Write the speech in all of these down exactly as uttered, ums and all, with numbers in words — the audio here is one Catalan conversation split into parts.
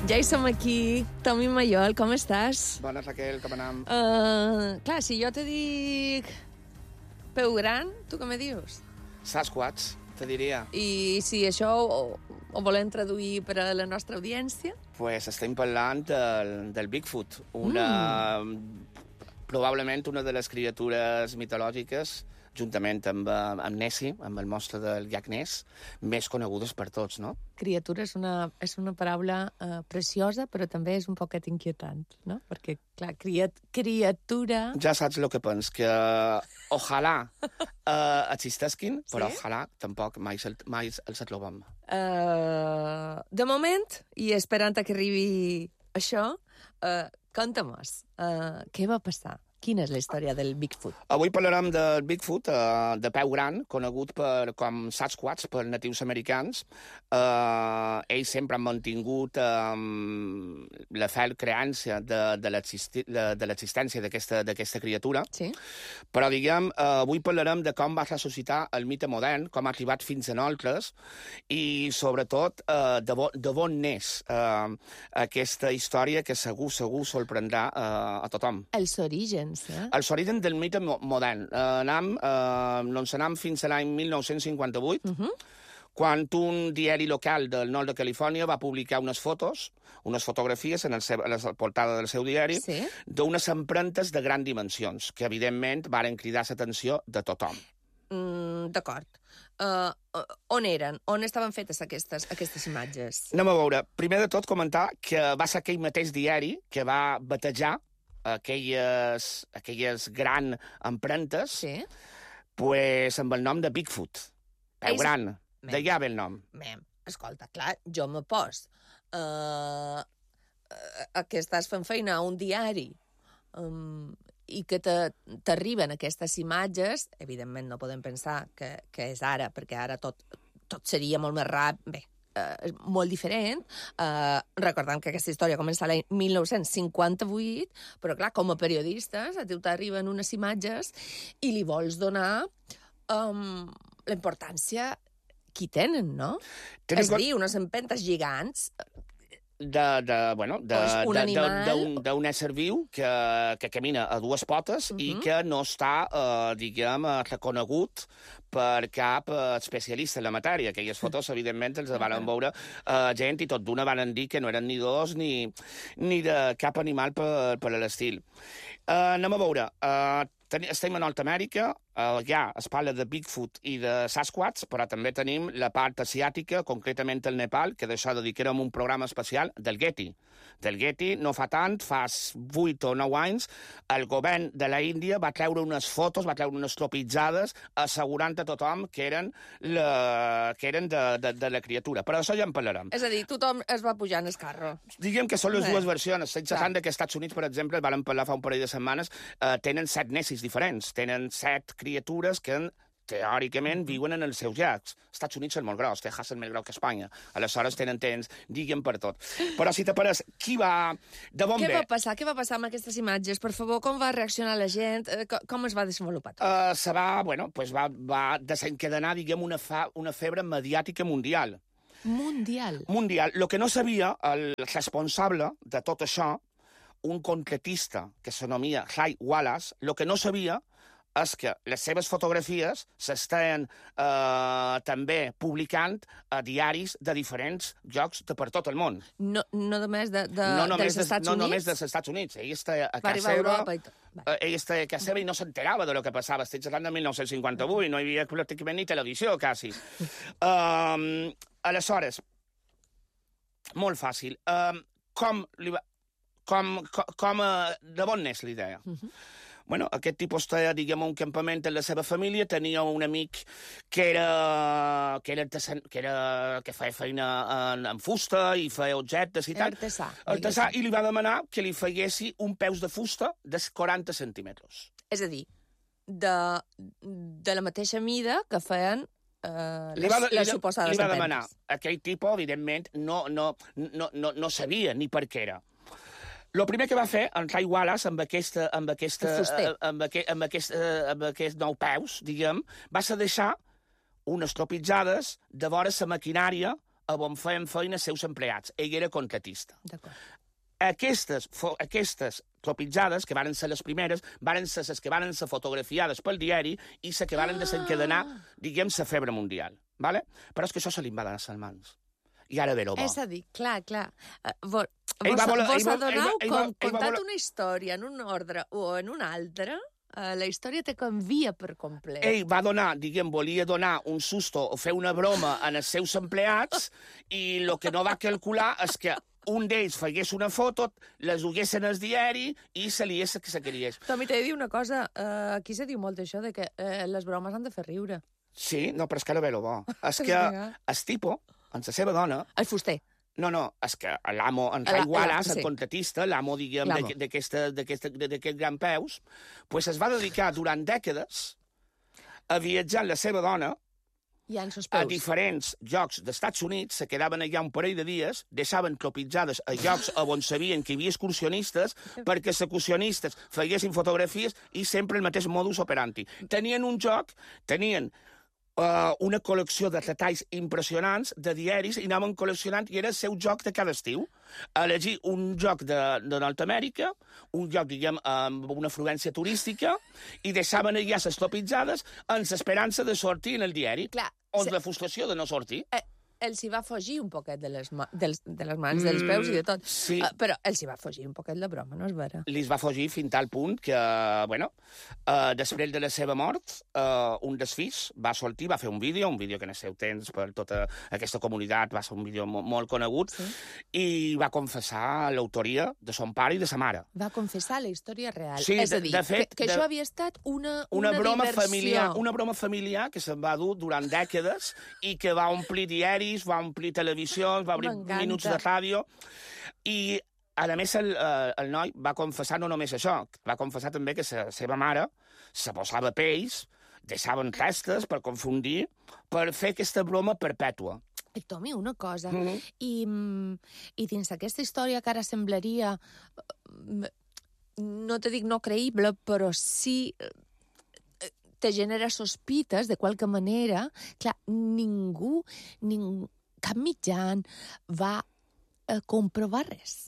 Ja hi som aquí. Tomi Mayol, com estàs? Bona, Raquel, com anem? Uh, clar, si jo te dic peu gran, tu què me dius? Sasquatch, te diria. I si això ho, ho volem traduir per a la nostra audiència? Pues estem parlant del, del Bigfoot, una, mm. probablement una de les criatures mitològiques, juntament amb, amb Nessie, amb el monstre del llac Ness, més conegudes per tots, no? Criatura és una, és una paraula uh, preciosa, però també és un poquet inquietant, no? Perquè, clar, criat, criatura... Ja saps el que pens, que ojalà uh, existesquin, però sí? Ojalà tampoc mai, se, mai els trobem. Uh, de moment, i esperant que arribi això, uh, canta-mos, uh, què va passar? Quina és la història del Bigfoot? Avui parlarem del Bigfoot, eh, de peu gran, conegut per, com Sasquatch per natius americans. Eh, ells sempre han mantingut eh, la fe creància de, de l'existència d'aquesta criatura. Sí. Però, diguem, eh, avui parlarem de com va ressuscitar el mite modern, com ha arribat fins a nosaltres, i, sobretot, eh, de, bo, de bon n'és eh, aquesta història que segur, segur sorprendrà eh, a tothom. Els orígens. Eh? Els orígens del mite modern. Eh, anam, eh, doncs anam fins a l'any mil nou-cents cinquanta-vuit, uh-huh. quan un diari local del nord de Califòrnia va publicar unes fotos, unes fotografies en, el seu, en la portada del seu diari, sí? D'unes empremtes de grans dimensions, que evidentment varen cridar l'atenció de tothom. Mm, D'acord. Uh, on eren? On estaven fetes aquestes, aquestes imatges? Anem a veure. Primer de tot, comentar que va ser aquell mateix diari que va batejar aquelles, aquelles gran empremtes, sí? Pues, amb el nom de Bigfoot. Peu Eis... gran. D'allà ve el nom. Mem, escolta, clar, jo me pos uh, uh, que estàs fent feina a un diari um, i que t'arriben aquestes imatges, evidentment no podem pensar que, que és ara, perquè ara tot, tot seria molt més ràpid. Bé, Uh, molt diferent. Uh, recordem que aquesta història comença l'any mil nou-cents cinquanta-vuit, però clar, com a periodistes, a tu t'arriben unes imatges i li vols donar um, la importància que tenen, no? Tenim és a dir, unes empentes gegants... de, de, bueno, d'un ésser viu que, que camina a dues potes uh-huh. i que no està, eh, diguem, reconegut per cap especialista en la matèria. Aquelles fotos, evidentment, els van veure uh, gent i tot d'una van dir que no eren ni dos ni, ni de cap animal per, per l'estil. Uh, anem a veure. Uh, ten, estem a Nord-Amèrica, uh, ja es parla de Bigfoot i de Sasquatch, però també tenim la part asiàtica, concretament el Nepal, que d'això dedicarem un programa especial del Getty. Del Getty, no fa tant, fa vuit o nou anys, el govern de la Índia va treure unes fotos, va treure unes tropitzades, assegurant a tothom que eren, la, que eren de, de, de la criatura. Però d'això ja en parlarem. És a dir, tothom es va pujar en el carro. Diguem que són les dues versions. Estic xerrant que als Estats Units, per exemple, vam parlar fa un parell de setmanes, eh, tenen set Nessis diferents. Tenen set criatures que teòricament viuen en els seus llacs. Els Estats Units són molt gros, Texas és més gros que Espanya. Aleshores tenen temps, diguem per tot. Però si t'apareix, qui va... De bon Què ve? va passar? Què va passar amb aquestes imatges? Per favor, com va reaccionar la gent? Com es va desenvolupar tot? Uh, se va, bueno, pues va, va desencadenar, diguem, una, fa, una febre mediàtica mundial. Mundial? Mundial. Lo que no sabia el responsable de tot això, un concretista que s'anomia Ray Wallace, lo que no sabia és que les seves fotografies s'estan eh, també publicant a diaris de diferents llocs de per tot el món. No, no només de, de, no només dels Estats de, no Units? No només dels Estats Units. Ell està a Va casa seva, a i tot. Eh, ell està a casa seva i no s'enterava de lo que passava. Estic parlant de mil nou-cents cinquanta-vuit, no hi havia pràcticament ni televisió, quasi. um, aleshores, molt fàcil. Um, com, li va, com, com, com uh, de bon n'és l'idea? Uh-huh. Bueno, aquest tipus tenia, diguem, un campament amb la seva família, tenia un amic que era, que era, artesan, que, era que feia feina en, en fusta i feia objectes i tal. Artesà. Artesà, i li va demanar que li feguessi un peus de fusta de quaranta centímetres. És a dir, de, de la mateixa mida que feien Uh, les, va, les suposades li va demanar. Aquell tipus, evidentment, no, no, no, no, no sabia ni per què era. El primer que va fer en Ray Wallace amb, aquesta, amb, aquesta, amb, aquest, amb, aquest, amb aquest nou peus, diguem, va ser deixar unes tropitzades de vora la maquinària on feien feina els seus empleats. Ell era contratista. D'acord. Aquestes, aquestes tropitzades, que varen ser les primeres, varen ser les que varen ser fotografiades pel diari i les que varen desencadenar, diguem, la febre mundial. Vale? Però és que això se li va donar a les mans. I ara ve lo bo. És a dir, clar, clar. Uh, vos vos, vos adoneu com contat una història en un ordre o en un altre, uh, la història te canvia per complet. Ell va donar, diguem, volia donar un susto o fer una broma en els seus empleats i el que no va calcular és que un d'ells fagués una foto, les duguessin al diari i se li és que se queries. Tomi, t'he de dir una cosa. Uh, aquí se diu molt això, de que uh, les bromes han de fer riure. Sí, no, però és que ara ve lo bo. És que el tipo, amb la seva dona... El fuster. No, no, és que l'amo, en Ray Wallace, el contratista, l'amo, diguem, d'aquest gran peus, pues es va dedicar durant dècades a viatjar amb la seva dona a diferents llocs dels Estats Units, se quedaven allà un parell de dies, deixaven tropitzades a llocs on sabien que hi havia excursionistes perquè els excursionistes feguessin fotografies i sempre el mateix modus operandi. Tenien un joc, tenien uh, una col·lecció de retalls impressionants de diaris i anaven col·leccionant i era el seu joc de cada estiu. Elegir un joc de, de Nord-Amèrica, un joc, diguem, amb una afluència turística, i deixaven allà les tropitzades amb l'esperança de sortir en el diari. Clar, o se... la frustració de no sortir. Eh, els hi va fugir un poquet de les, ma dels, de les mans, mm, dels peus i de tot. Sí. Uh, però els hi va fugir un poquet la broma, no és vera? Li va fugir fins tal punt que, bueno, uh, després de la seva mort, uh, un dels fills va sortir, va fer un vídeo, un vídeo que en el seu temps per tota aquesta comunitat va ser un vídeo molt, molt conegut, sí. I va confessar l'autoria de son pare i de sa mare. Va confessar la història real. Sí, és a dir, de, de fet, que, que de, això havia estat una, una, una broma diversió. Familiar, una broma familiar que se'n va dur durant dècades i que va omplir diaris, va omplir televisions, va obrir minuts de ràdio, i a més el, el noi va confessar no només això, va confessar també que la seva mare se posava pells, deixaven restes per confundir, per fer aquesta broma perpètua. I, Tomi, una cosa, Mm-hmm. i, i dins d'aquesta història que ara semblaria, no te dic no creïble, però sí te genera sospites, de qualque manera. Clar, ningú, ningú cap mitjan va eh, comprovar res.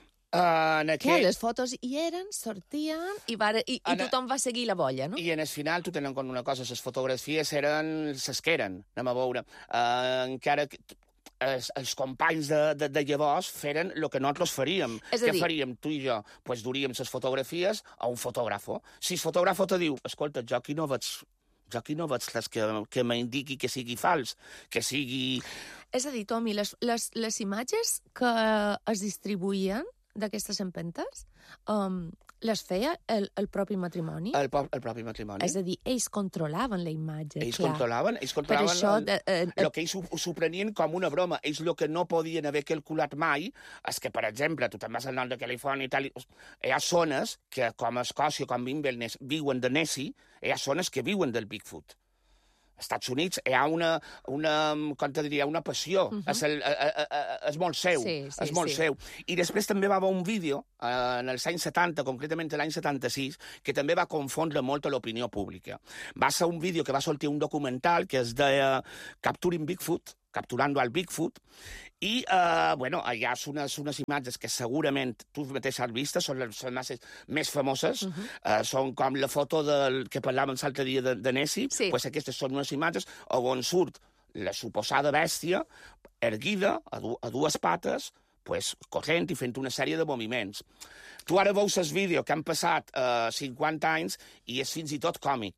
Uh, en aquell... Clar, les fotos hi eren, sortien, i, va, i, i tothom va seguir la bolla, no? I en el final, tu tens en compte una cosa, les fotografies eren les que eren, anem a veure. Uh, encara que els, els companys de, de, de llavors feren el que nosaltres faríem. Què dir... faríem tu i jo? Pues duríem les fotografies a un fotògrafo. Si el fotògrafo te diu, escolta, jo aquí no veig... Jo aquí no veig res que, que m'indiqui que sigui fals, que sigui... És a dir, Tomi, les, les, les imatges que es distribuïen d'aquestes empentes, um, les feia el, el propi matrimoni? El, el propi matrimoni. És a dir, ells controlaven la imatge, ells clar. Controlaven, ells controlaven per això, el, de, eh, el que ells ho, ho prenien com una broma. Ells el que no podien haver calculat mai és que, per exemple, tu te'n vas al nord de Califòrnia i tal, hi ha zones que, com a Escòcia, com Inverness, viuen de Nessie, hi ha zones que viuen del Bigfoot. Als Estats Units hi ha una, una com te diria, una passió. Uh -huh. és, el, a, a, a, és molt seu. Sí, sí, és molt sí. seu. I després també va haver un vídeo, eh, en els anys setanta, concretament l'any setanta-sis, que també va confondre molt a l'opinió pública. Va ser un vídeo que va sortir un documental que es deia Capturing Bigfoot, Capturando al Bigfoot, i, eh, bueno, hi ha unes, unes imatges que segurament tu mateix has vist, són les imatges més famoses, uh -huh. eh, són com la foto del, que parlàvem l'altre dia de, de Nessie, sí. Pues aquestes són unes imatges on surt la suposada bèstia erguida a, du a dues pates, pues, corrent i fent una sèrie de moviments. Tu ara veus el vídeo que han passat eh, cinquanta anys i és fins i tot còmic.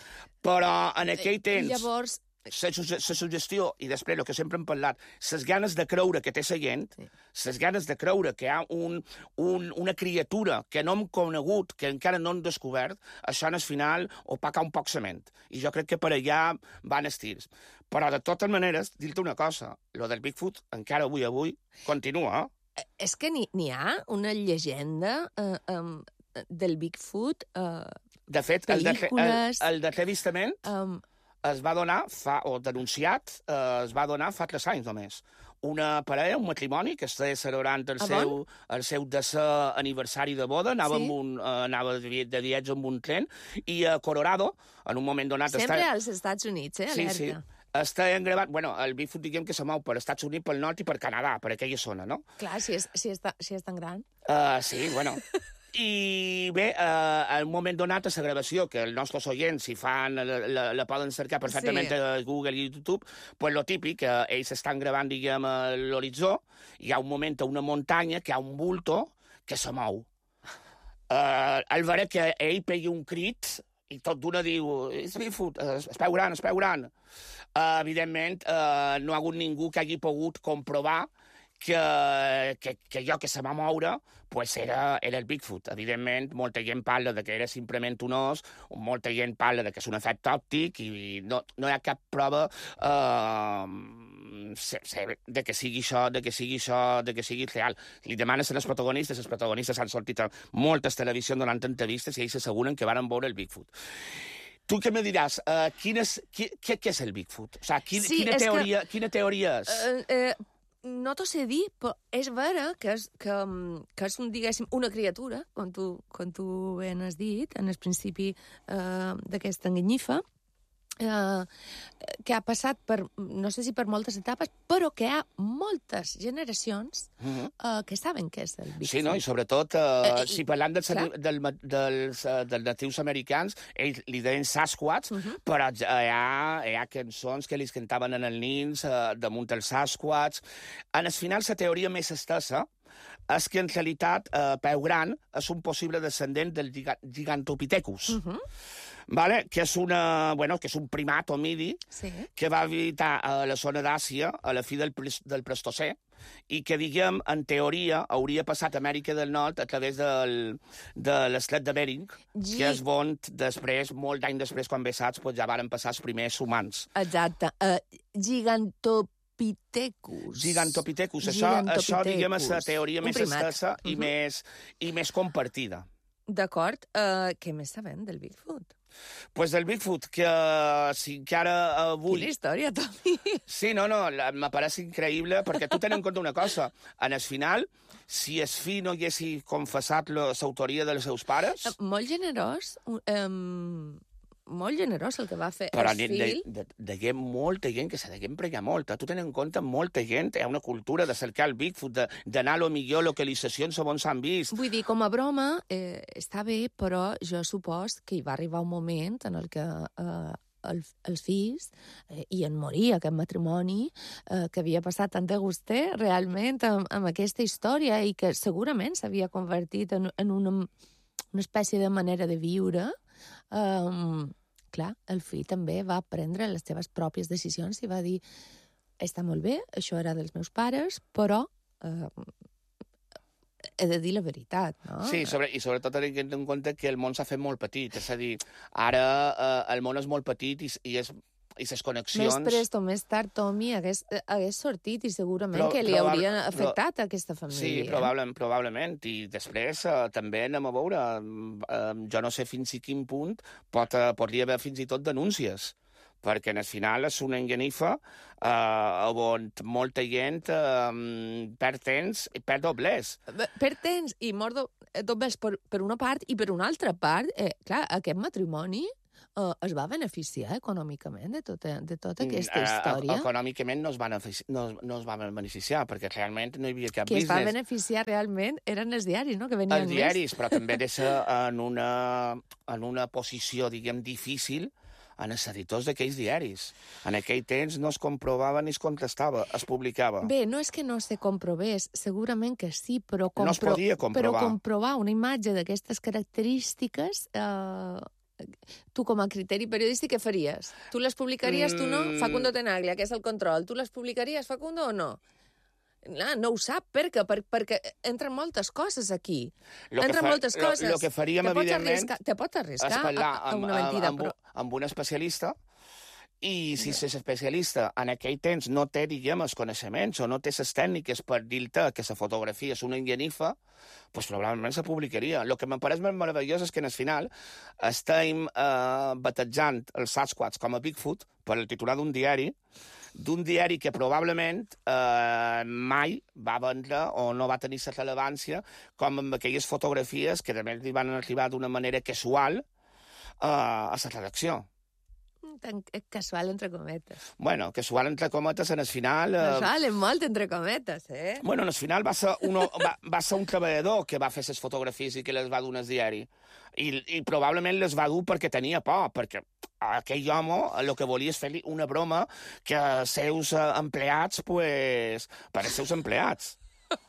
Però en aquell temps... Llavors... la suggestió, i després el que sempre hem parlat, les ganes de creure que té la gent, les sí. ganes de creure que hi ha un, un, una criatura que no hem conegut, que encara no hem descobert, això en el final opaca un poc la ment. I jo crec que per allà van els tirs. Però, de totes maneres, dir-te una cosa, lo del Bigfoot encara avui avui continua. És que n'hi ha una llegenda eh, um, del Bigfoot, eh, de fet, pel·lícules... El, el, el d'entrevistament... Um, es va donar, fa, o denunciat, eh, es va donar fa tres anys només. Una parella, un matrimoni, que estava celebrant el, seu, el seu desè aniversari de boda, anava, sí. amb un, eh, anava de, de viatge amb un tren, i a Colorado, en un moment donat... Sempre està... als Estats Units, eh, alerta. Sí, sí. estaven gravant... Bueno, el Bigfoot, diguem que se mou per Estats Units, pel nord i per Canadà, per aquella zona, no? Clar, si és, si és, ta, si és tan gran. Uh, sí, bueno... I bé, uh, en un moment donat a la gravació, que els nostres oients, si fan, la, la, la poden cercar perfectament sí. a Google i YouTube, pues lo típic, que ells estan gravant, diguem, a l'horitzó, hi ha un moment a una muntanya que hi ha un bulto que se mou. Uh, al veure que ell pegui un crit i tot d'una diu, és Bigfoot, es peu gran, es peu gran. Uh, evidentment, uh, no ha hagut ningú que hagi pogut comprovar que, que, que allò que se va moure pues era, era el Bigfoot. Evidentment, molta gent parla de que era simplement un os, molta gent parla de que és un efecte òptic i no, no hi ha cap prova eh, de que sigui això, de que sigui això, de que sigui real. Li demanes a les protagonistes, els protagonistes han sortit a moltes televisions donant entrevistes i ells s'asseguren que van veure el Bigfoot. Tu què me diràs? Uh, quin és, qui, què, què és el Bigfoot? O sigui, quin, sí, quina, teoria, que... quina teoria és? Uh, uh... No t'ho sé dir, però és vera que és, que, que és un, diguéssim, una criatura, com tu, com tu ben has dit, en el principi eh, d'aquesta enganyifa, eh, que ha passat per, no sé si per moltes etapes, però que hi ha moltes generacions uh-huh. eh, que saben què és el Bigfoot. Sí, no? I sobretot, eh, eh, si parlant del, del, dels, dels natius americans, ells li deien Sasquatch, uh-huh. però hi ha, hi ha cançons que li cantaven en el nins eh, damunt el Sasquatch. En el final, la teoria més estesa és que, en realitat, eh, Peu Gran és un possible descendent del Gigantopithecus. Uh-huh. Vale? Que, és una, bueno, que és un primat homidi sí. que va habitar a la zona d'Àsia a la fi del, del Plistocè i que, diguem, en teoria, hauria passat a Amèrica del Nord a través del, de l'estret de Bering, G... que és on després, molt d'any després, quan bé saps, pues ja varen passar els primers humans. Exacte. Uh, Gigantopithecus. Gigantopithecus. Això, això, diguem, és la teoria un més primat. Estesa i, uh-huh. més, i més compartida. D'acord. Uh, què més sabem del Bigfoot? Pues del Bigfoot, que, si, que ara avui... Quina història, Toni! Sí, no, no, me pareix increïble, perquè tu tens en compte una cosa. En el final, si el fill no haguessi confessat l'autoria dels seus pares... Molt generós, um, molt generós el que va fer però el fill. Però hi ha molta gent que s'ha d'emprenyar molt. Tu tens en compte molta gent, hi ha una cultura de cercar el Bigfoot, d'anar a lo millor localitzacions on s'han vist. Vull dir, com a broma, eh, està bé, però jo supos que hi va arribar un moment en el que eh, el, els fills, eh, i en morir aquest matrimoni, eh, que havia passat tant de guster realment amb, amb aquesta història i que segurament s'havia convertit en, en una, una espècie de manera de viure. Um, clar, el fill també va prendre les seves pròpies decisions i va dir, està molt bé, això era dels meus pares, però uh, he de dir la veritat, no? Sí, sobre, i sobretot tenint en compte que el món s'ha fet molt petit, és a dir, ara uh, el món és molt petit i, i és i les connexions... Més prest o més tard, Tommy, hagués, hagués sortit i segurament però, que li probable, hauria afectat però, a aquesta família. Sí, probable, probablement. I després eh, també anem a veure, eh, jo no sé fins i quin punt pot, eh, podria haver fins i tot denúncies, perquè en el final és una enganifa eh, on molta gent eh, perd temps i perd doblers. Perd temps i mort doblers per, per una part i per una altra part, eh, clar, aquest matrimoni Uh, es va beneficiar econòmicament de tota, de tota aquesta història? Uh, econòmicament no es, va no, no es va beneficiar, perquè realment no hi havia cap que business. Que es va beneficiar realment eren els diaris, no?, que venien els diaris, més. Però també de ser en una, en una posició, diguem, difícil en els editors d'aquells diaris. En aquell temps no es comprovava ni es contestava, es publicava. Bé, no és que no se comprovés, segurament que sí, però, compro... no es podia comprovar. Però comprovar una imatge d'aquestes característiques... Eh... Tu, com a criteri periodístic, què faries? Tu les publicaries, mm... tu no? Facundo Tenaglia, que és el control. Tu les publicaries, Facundo, o no? No, no ho sap, perquè, per, perquè entren moltes coses aquí. Lo entren fa, moltes coses. Lo, lo que faríem, te evidentment... Arriscar, te pots arriscar a, a una mentida, amb, però... amb un especialista, i si no. L'especialista en aquell temps no té, diguem, els coneixements o no té les tècniques per dir-te que la fotografia és una enganifa, pues probablement se publicaria. El que em pareix més meravellós és que en el final estem eh, batejant el Sasquatch com a Bigfoot per el titular d'un diari, d'un diari que probablement eh, mai va vendre o no va tenir la rellevància com amb aquelles fotografies que també li van arribar d'una manera casual eh, a la redacció. Tan casual, entre cometes. Bueno, casual, entre cometes, en el final... Eh... Casual, molt, entre cometes, eh? Bueno, en el final va ser, uno, va, va ser un treballador que va fer les fotografies i que les va dur al diari. I, I probablement les va dur perquè tenia por, perquè aquell home el que volia és fer-li una broma que els seus empleats, pues, per als seus empleats.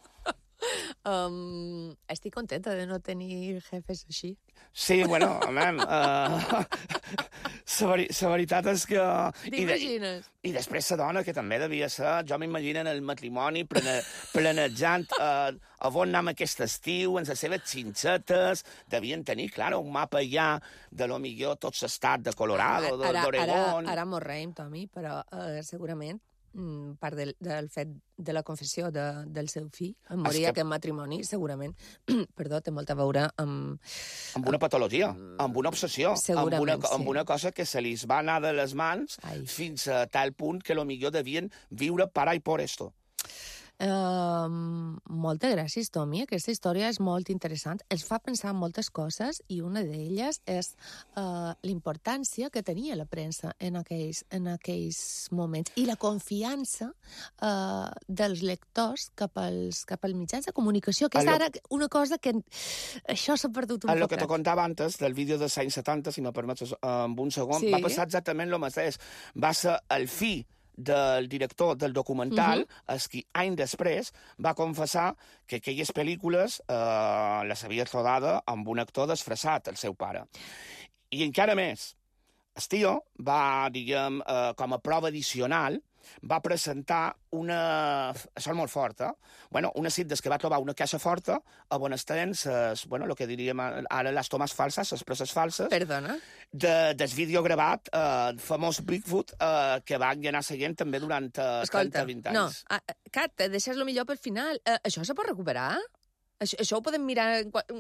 Um, estic contenta de no tenir jefes així. Sí, bueno, home, uh, la, veri la veritat és que... T'imagines? I, I després la dona, que també devia ser, jo m'imagino en el matrimoni plane, planejant uh, a on anem aquest estiu, en les seves xinxetes, devien tenir, clar, un mapa ja de lo millor tot l'estat de Colorado, d'Oregon... Ara, ara mos reim, Tomi, però uh, segurament part del, del fet de la confessió de, del seu fill, en morir que... aquest matrimoni, segurament, perdó, té molt a veure amb... Amb una patologia, amb una obsessió, amb una, sí. amb una cosa que se li va anar de les mans Ai. fins a tal punt que lo millor devien viure para i por esto. Uh, moltes gràcies, Tomi. Aquesta història és molt interessant. Ens fa pensar en moltes coses i una d'elles és uh, l'importància que tenia la premsa en aquells, en aquells moments i la confiança uh, dels lectors cap als, cap als mitjans de comunicació, que és ara una cosa que això s'ha perdut un poc. El que te contava antes del vídeo dels anys setanta, si no permets en un segon, sí. Va passar exactament el mateix. Va ser el fi del director del documental, uh-huh. és qui, any després, va confessar que aquelles pel·lícules eh, les havia rodada amb un actor disfressat, el seu pare. I encara més, el tio va, diguem, eh, com a prova addicional, va presentar una... Això és molt fort, eh? Bueno, una cintes que va trobar una caixa forta a on estaven ses, bueno, el que diríem ara les tomes falses, les presses falses... Perdona? De, del vídeo gravat, eh, famós Bigfoot, eh, que va anar seguint també durant eh, Escolta, trenta vint anys. No, ah, Cat, deixes el millor per final. Uh, això se pot recuperar? Això, això ho podem mirar...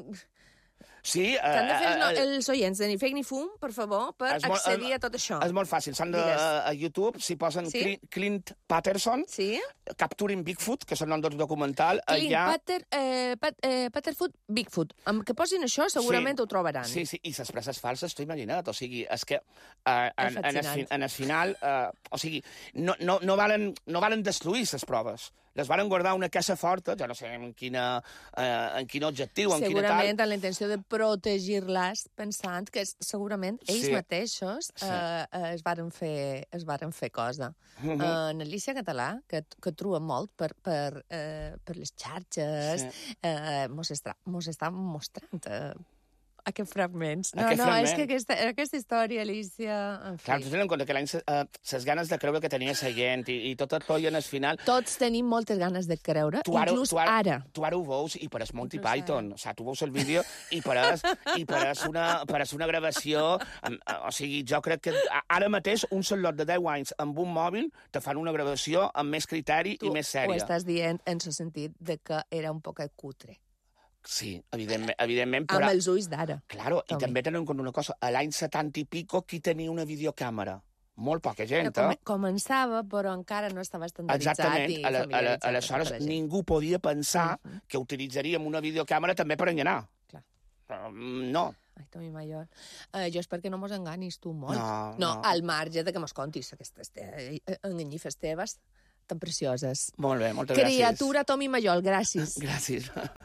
Sí, eh, Què han de fer eh, no, els oients de Ni Fake Ni Fum, per favor, per accedir a tot això? És molt fàcil. S'han de, a YouTube, si posen sí? Clint Patterson, sí? Capturing Bigfoot, que és el nom del documental. Clint allà... Patter, eh, Pat, eh, Patterfoot Bigfoot. Amb que posin això, segurament sí. Ho trobaran. Sí, sí, i les presses falses, t'ho imagina't. O sigui, és que eh, en, en, el, en el final... Eh, o sigui, no, no, no, valen, no valen destruir les proves. Les varen guardar una caixa forta, ja no sé en, quina, eh, en quin objectiu, en quina tal... Segurament amb la intenció de protegir-les, pensant que segurament ells sí. mateixos sí. Eh, es varen fer, es varen fer cosa. Uh -huh. eh, en Alicia Català, que, que trua molt per, per, eh, per les xarxes, sí. eh, mos, està, mos està mostrant... Eh, aquests fragments. No, Aquest no, fragment. És que aquesta, aquesta història, Alicia... En fi. Clar, tu tens en compte que l'any, eh, les ganes de creure que tenia la gent i, i tot el rotllo en el final... Tots tenim moltes ganes de creure, tu ara, inclús tu ara, ara. Tu ara ho veus i pareix Monty inclús Python. Ara. O sigui, tu veus el vídeo i pareix, i pareix, una, pareix una gravació... Amb, o sigui, jo crec que ara mateix un celular de deu anys amb un mòbil te fan una gravació amb més criteri tu i més sèria. Tu ho estàs dient en el sentit de que era un poc cutre. Sí, evidentment, evidentment però... Amb els ulls d'ara. Claro, Tommy. I també tenen en compte una cosa. A l'any setanta i pico, qui tenia una videocàmera? Molt poca gent, com, eh? Començava, però encara no estava estandarditzat. Exactament. I familiaritzat. Aleshores, ningú podia pensar uh -huh. que utilitzaríem una videocàmera també per enganar. Clar. Uh, no. Ai, Tommy Mayor. Uh, jo espero que no mos enganis tu molt. No, no. no. Al marge de que mos contis aquestes te... enganyifes teves tan precioses. Molt bé, moltes gràcies. Criatura Tommy Mayol, gràcies. Gràcies.